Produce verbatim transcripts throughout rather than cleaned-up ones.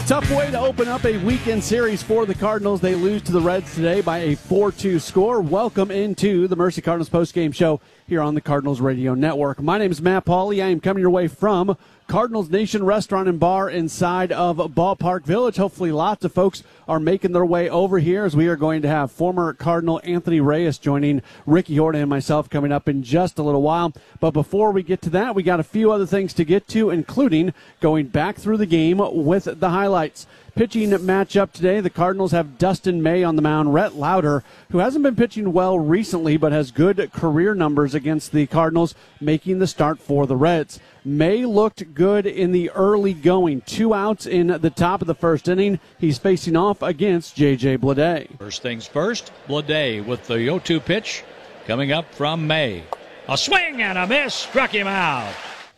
Tough way to open up a weekend series for the Cardinals. They lose to the Reds today by a four two score. Welcome into the Mercy Cardinals postgame show here on the Cardinals Radio Network. My name is Matt Pauley. I am coming your way from Cardinals Nation Restaurant and Bar inside of Ballpark Village. Hopefully lots of folks are making their way over here as we are going to have former Cardinal Anthony Reyes joining Ricky Horton and myself coming up in just a little while. But before we get to that, we got a few other things to get to, including going back through the game with the highlights. Pitching matchup today, the Cardinals have Dustin May on the mound. Rhett Lauder, who hasn't been pitching well recently but has good career numbers against the Cardinals, making the start for the Reds. May looked good in the early going. Two outs in the top of the first inning. He's facing off against J J Bleday. First things first, Bleday with the oh two pitch coming up from May. A swing and a miss, struck him out.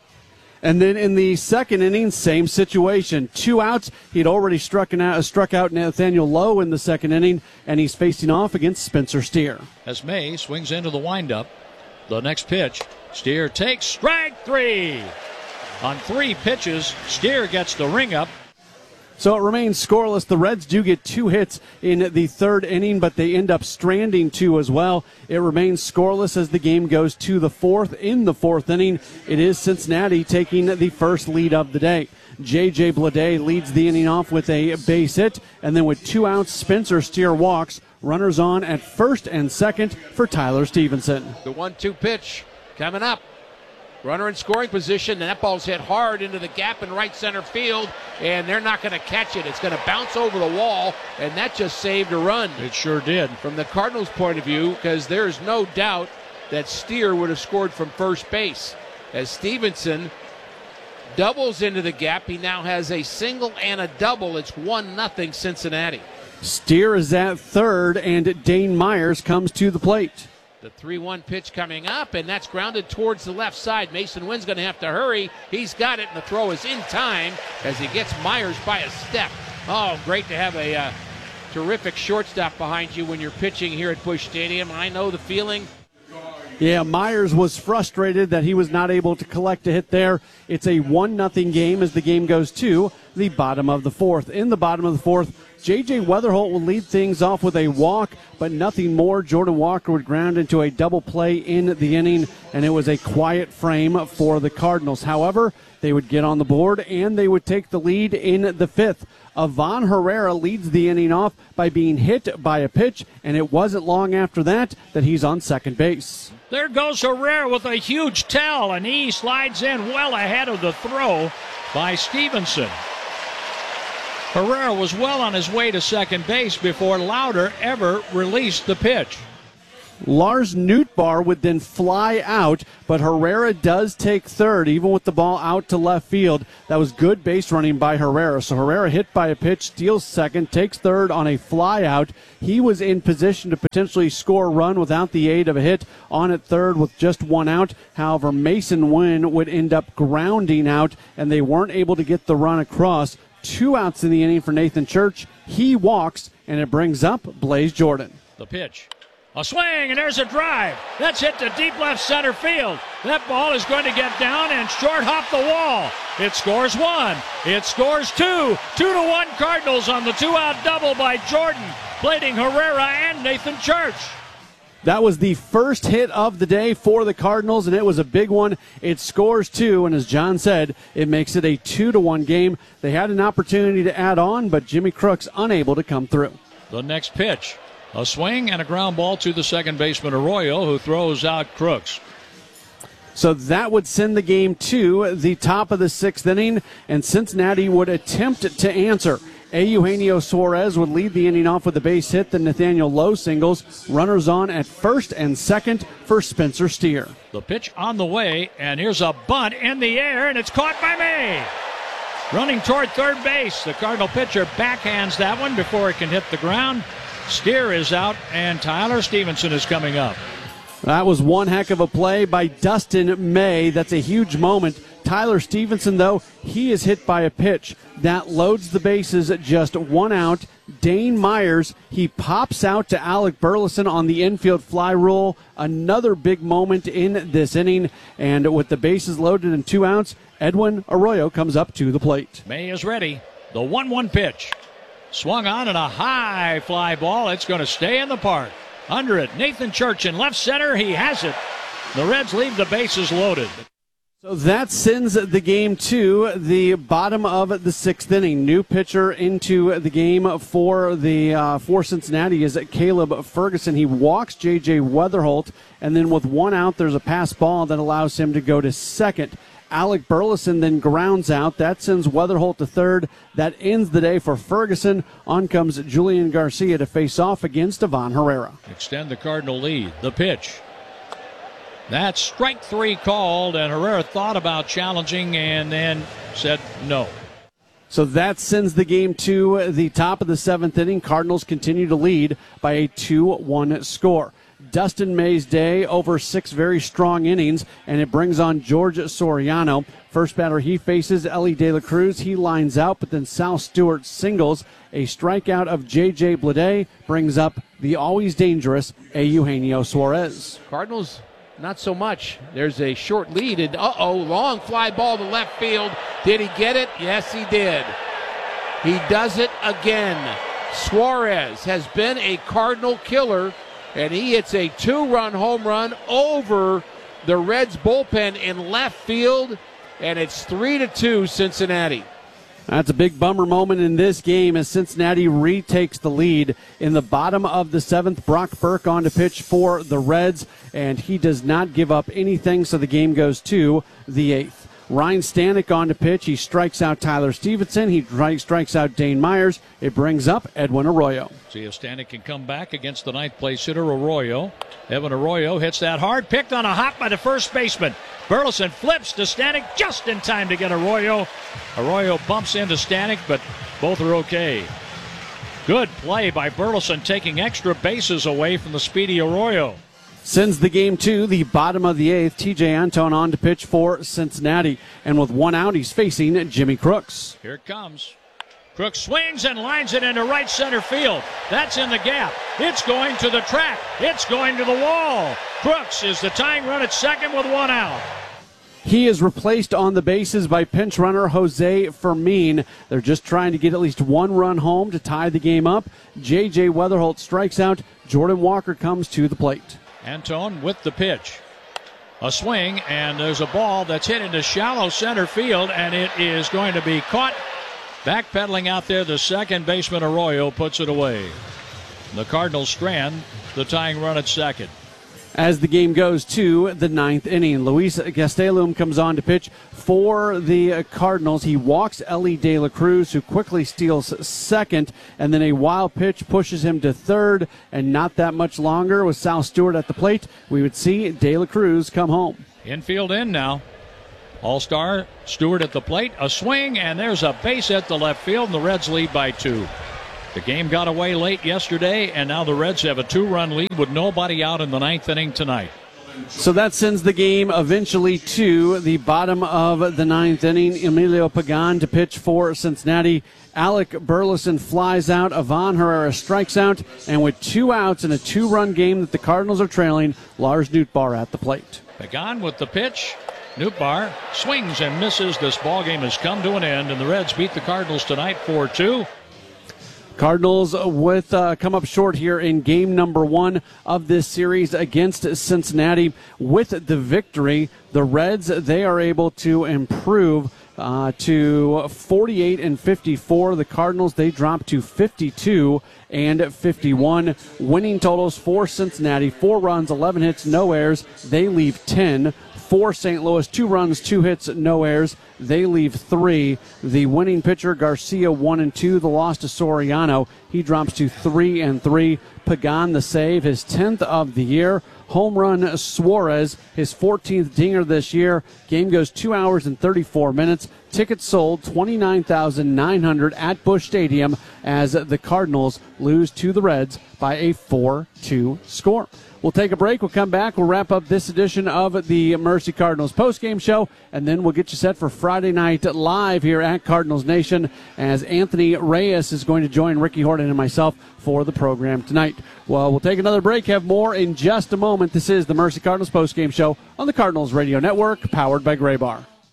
And then in the second inning, same situation. Two outs. He'd already struck, an out, struck out Nathaniel Lowe in the second inning, and he's facing off against Spencer Steer. As May swings into the windup, the next pitch, Steer takes strike three. On three pitches, Steer gets the ring up. So it remains scoreless. The Reds do get two hits in the third inning, but they end up stranding two as well. It remains scoreless as the game goes to the fourth. In the fourth inning, it is Cincinnati taking the first lead of the day. J J Bleday leads the inning off with a base hit, and then with two outs, Spencer Steer walks. Runners on at first and second for Tyler Stevenson. The one two pitch coming up. Runner in scoring position, and that ball's hit hard into the gap in right center field, and they're not going to catch it. It's going to bounce over the wall, and that just saved a run. It sure did. From the Cardinals' point of view, because there's no doubt that Steer would have scored from first base. As Stevenson doubles into the gap, he now has a single and a double. It's one nothing Cincinnati. Steer is at third, and Dane Myers comes to the plate. The three one pitch coming up, and that's grounded towards the left side. Mason Wynn's going to have to hurry. He's got it, and the throw is in time as he gets Myers by a step. Oh, great to have a uh, terrific shortstop behind you when you're pitching here at Busch Stadium. I know the feeling. Yeah, Myers was frustrated that he was not able to collect a hit there. It's a one nothing game as the game goes to the bottom of the fourth. In the bottom of the fourth, J J Weatherholt will lead things off with a walk, but nothing more. Jordan Walker would ground into a double play in the inning, and it was a quiet frame for the Cardinals. However, they would get on the board, and they would take the lead in the fifth. Ivan Herrera leads the inning off by being hit by a pitch, and it wasn't long after that that he's on second base. There goes Herrera with a huge tell, and he slides in well ahead of the throw by Stevenson. Herrera was well on his way to second base before Lauder ever released the pitch. Lars Nootbaar would then fly out, but Herrera does take third, even with the ball out to left field. That was good base running by Herrera. So Herrera hit by a pitch, steals second, takes third on a fly out. He was in position to potentially score a run without the aid of a hit on at third with just one out. However, Mason Wynn would end up grounding out, and they weren't able to get the run across. Two outs in the inning for Nathan Church. He walks, and it brings up Blaze Jordan. The pitch. A swing, and there's a drive. That's hit to deep left center field. That ball is going to get down and short hop the wall. It scores one. It scores two. Two to one Cardinals on the two-out double by Jordan, plating Herrera and Nathan Church. That was the first hit of the day for the Cardinals, and it was a big one. It scores two, and as John said, it makes it a two to one game. They had an opportunity to add on, but Jimmy Crooks unable to come through. The next pitch. A swing and a ground ball to the second baseman Arroyo, who throws out Crooks. So that would send the game to the top of the sixth inning, and Cincinnati would attempt to answer. Eugenio Suarez would lead the inning off with a base hit. The Nathaniel Lowe singles. Runners on at first and second for Spencer Steer. The pitch on the way, and here's a bunt in the air, and it's caught by May. Running toward third base, the Cardinal pitcher backhands that one before it can hit the ground. Steer is out, and Tyler Stevenson is coming up. That was one heck of a play by Dustin May. That's a huge moment. Tyler Stevenson, though, he is hit by a pitch. That loads the bases at just one out. Dane Myers, he pops out to Alec Burleson on the infield fly rule. Another big moment in this inning. And with the bases loaded and two outs, Edwin Arroyo comes up to the plate. May is ready. The one one pitch. Swung on and a high fly ball. It's going to stay in the park. Under it, Nathan Church in left center. He has it. The Reds leave the bases loaded. So that sends the game to the bottom of the sixth inning. New pitcher into the game for the uh, for Cincinnati is Caleb Ferguson. He walks J J Weatherholt, and then with one out, there's a pass ball that allows him to go to second. Alec Burleson then grounds out. That sends Weatherholt to third. That ends the day for Ferguson. On comes Julian Garcia to face off against Ivan Herrera. Extend the Cardinal lead. The pitch. That's strike three called, and Herrera thought about challenging and then said no. So that sends the game to the top of the seventh inning. Cardinals continue to lead by a two one score. Dustin May's day over six very strong innings, and it brings on George Soriano. First batter he faces, Ellie De La Cruz. He lines out, but then Sal Stewart singles. A strikeout of J J Bleday brings up the always dangerous Eugenio Suarez. Cardinals, not so much. There's a short lead, and uh-oh, long fly ball to left field. Did he get it? Yes, he did. He does it again. Suarez has been a Cardinal killer, and he hits a two-run home run over the Reds bullpen in left field, and it's three to two Cincinnati. That's a big bummer moment in this game as Cincinnati retakes the lead. In the bottom of the seventh, Brock Burke on to pitch for the Reds, and he does not give up anything, so the game goes to the eighth. Ryan Stanek on to pitch. He strikes out Tyler Stevenson. He strikes out Dane Myers. It brings up Edwin Arroyo. See if Stanek can come back against the ninth place hitter, Arroyo. Evan Arroyo hits that hard, picked on a hop by the first baseman. Burleson flips to Stanek just in time to get Arroyo. Arroyo bumps into Stanek, but both are okay. Good play by Burleson, taking extra bases away from the speedy Arroyo. Sends the game to the bottom of the eighth. T J Antone on to pitch for Cincinnati. And with one out, he's facing Jimmy Crooks. Here it comes. Crooks swings and lines it into right center field. That's in the gap. It's going to the track. It's going to the wall. Crooks is the tying run at second with one out. He is replaced on the bases by pinch runner Jose Fermin. They're just trying to get at least one run home to tie the game up. J J Weatherholt strikes out. Jordan Walker comes to the plate. Antone with the pitch. A swing, and there's a ball that's hit into shallow center field, and it is going to be caught. Backpedaling out there, the second baseman Arroyo puts it away. The Cardinals strand the tying run at second. As the game goes to the ninth inning, Luis Gastelum comes on to pitch for the Cardinals. He walks Ellie De La Cruz, who quickly steals second, and then a wild pitch pushes him to third, and not that much longer with Sal Stewart at the plate, we would see De La Cruz come home. Infield in now. All-Star Stewart at the plate, a swing, and there's a base hit to left field, and the Reds lead by two. The game got away late yesterday, and now the Reds have a two-run lead with nobody out in the ninth inning tonight. So that sends the game eventually to the bottom of the ninth inning. Emilio Pagan to pitch for Cincinnati. Alec Burleson flies out. Ivan Herrera strikes out. And with two outs in a two-run game that the Cardinals are trailing, Lars Nootbaar at the plate. Pagan with the pitch. Nootbaar swings and misses. This ballgame has come to an end, and the Reds beat the Cardinals tonight four two. Cardinals with uh, come up short here in game number one of this series against Cincinnati. With the victory, the Reds, they are able to improve uh, to forty-eight and fifty-four. The Cardinals, they drop to fifty-two and fifty-one. Winning totals for Cincinnati: four runs, eleven hits, no errors. They leave ten. For Saint Louis, two runs, two hits, no errors. They leave three. The winning pitcher, Garcia, one and two. The loss to Soriano, he drops to three and three. Pagan, the save, his tenth of the year. Home run Suarez, his fourteenth dinger this year. Game goes two hours and thirty-four minutes. Tickets sold twenty-nine thousand nine hundred at Busch Stadium as the Cardinals lose to the Reds by a four two score. We'll take a break. We'll come back. We'll wrap up this edition of the Mercy Cardinals postgame show, and then we'll get you set for Friday night live here at Cardinals Nation as Anthony Reyes is going to join Ricky Horton and myself for the program tonight. Well, we'll take another break. Have more in just a moment. This is the Mercy Cardinals postgame show on the Cardinals Radio Network, powered by Gray Bar.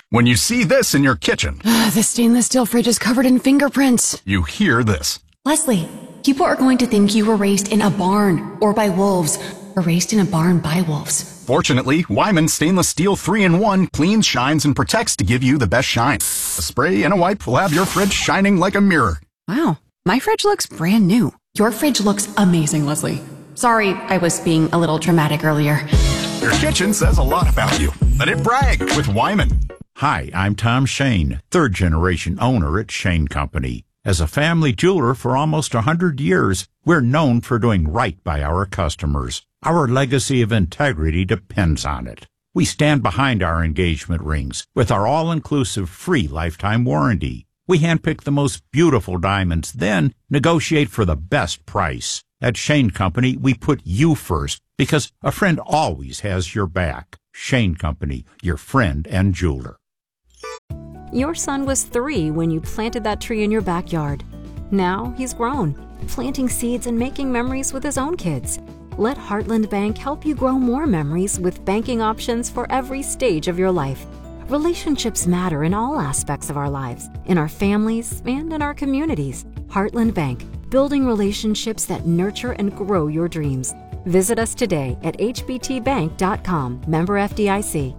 When you see this in your kitchen, The stainless steel fridge is covered in fingerprints. you hear this. Leslie, people are going to think you were raised in a barn or by wolves or raised in a barn by wolves. Fortunately, Wyman Stainless Steel three in one cleans, shines, and protects to give you the best shine. A spray and a wipe will have your fridge shining like a mirror. Wow, my fridge looks brand new. Your fridge looks amazing, Leslie. Sorry, I was being a little dramatic earlier. Your kitchen says a lot about you. Let it brag with Wyman. Hi, I'm Tom Shane, third generation owner at Shane Company. As a family jeweler for almost one hundred years, we're known for doing right by our customers. Our legacy of integrity depends on it. We stand behind our engagement rings with our all-inclusive free lifetime warranty. We handpick the most beautiful diamonds, then negotiate for the best price. At Shane Company, we put you first because a friend always has your back. Shane Company, your friend and jeweler. Your son was three when you planted that tree in your backyard. Now he's grown, planting seeds and making memories with his own kids. Let Heartland Bank help you grow more memories with banking options for every stage of your life. Relationships matter in all aspects of our lives, in our families and in our communities. Heartland Bank, building relationships that nurture and grow your dreams. Visit us today at h b t bank dot com, member F D I C.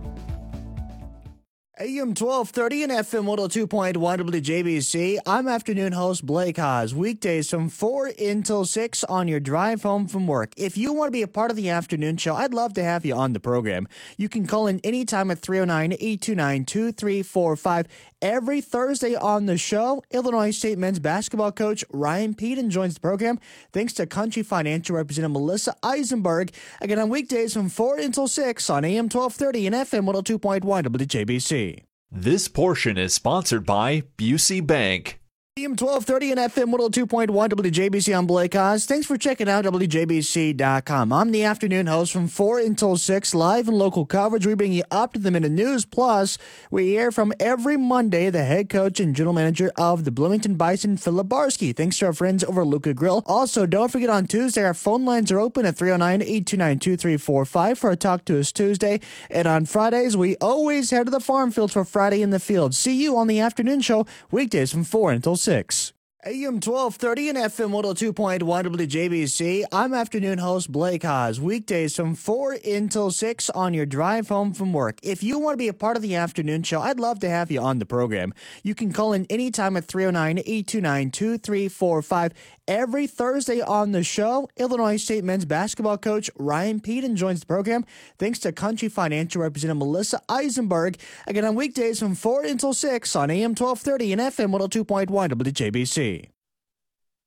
A M twelve thirty and F M one oh two point one W J B C. I'm afternoon host Blake Haas. Weekdays from four until six on your drive home from work. If you want to be a part of the afternoon show, I'd love to have you on the program. You can call in anytime at three oh nine, eight two nine, two three four five. Every Thursday on the show, Illinois State men's basketball coach Ryan Peden joins the program thanks to Country Financial Representative Melissa Eisenberg. Again, on weekdays from four until six on A M twelve thirty and F M one oh two point one W J B C. This portion is sponsored by Busey Bank. A M twelve thirty and F M one oh two point one W J B C. I'm Blake Haas. Thanks for checking out W J B C dot com. I'm the afternoon host from four until six, live and local coverage. We bring you up to the minute news. Plus, we hear from every Monday the head coach and general manager of the Bloomington Bison, Philip Barsky. Thanks to our friends over Luca Grill. Also, don't forget on Tuesday, our phone lines are open at three oh nine, eight two nine, two three four five for a Talk to Us Tuesday. And on Fridays, we always head to the farm fields for Friday in the Field. See you on the afternoon show, weekdays from four until six. A M twelve thirty and F M one oh two point one W J B C. I'm afternoon host Blake Haas. Weekdays from four until six on your drive home from work. If you want to be a part of the afternoon show, I'd love to have you on the program. You can call in anytime at three oh nine, eight two nine, two three four five. Every Thursday on the show, Illinois State men's basketball coach Ryan Peden joins the program thanks to Country Financial Representative Melissa Eisenberg. Again, on weekdays from four until six on A M twelve thirty and F M one oh two point one W J B C.